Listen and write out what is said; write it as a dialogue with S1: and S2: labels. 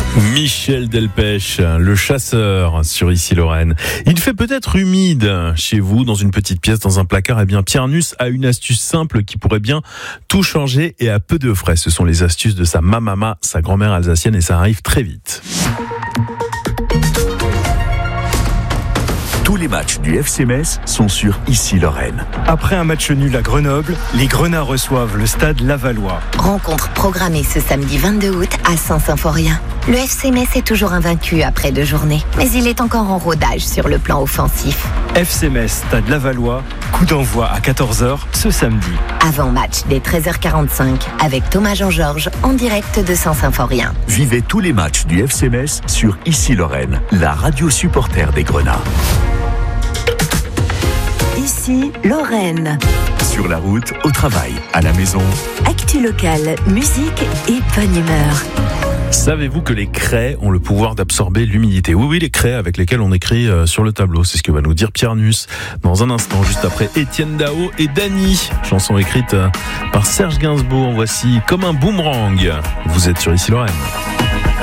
S1: Michel Delpech, le chasseur sur Ici Lorraine. Il fait peut-être humide chez vous, dans une petite pièce, dans un placard. Eh bien, Pierre Nuss a une astuce simple qui pourrait bien tout changer et à peu de frais. Ce sont les astuces de sa mamama, sa grand-mère alsacienne, et ça arrive très vite.
S2: Tous les matchs du FC Metz sont sur Ici Lorraine.
S3: Après un match nul à Grenoble, les Grenats reçoivent le stade Lavallois.
S4: Rencontre programmée ce samedi 22 août à Saint-Symphorien. Le FC Metz est toujours invaincu après 2 journées, mais il est encore en rodage sur le plan offensif.
S3: FC Metz, stade Lavallois, coup d'envoi à 14h ce samedi.
S4: Avant-match dès 13h45 avec Thomas Jean-Georges en direct de Saint-Symphorien.
S2: Vivez tous les matchs du FC Metz sur Ici Lorraine, la radio supporter des Grenats.
S4: Ici Lorraine.
S2: Sur la route, au travail, à la maison.
S4: Actu locale, musique et bonne humeur.
S1: Savez-vous que les craies ont le pouvoir d'absorber l'humidité ? Oui, les craies avec lesquelles on écrit sur le tableau. C'est ce que va nous dire Pierre Nuss dans un instant, juste après Étienne Dao et Dany. Chanson écrite par Serge Gainsbourg. Voici Comme un boomerang. Vous êtes sur Ici Lorraine.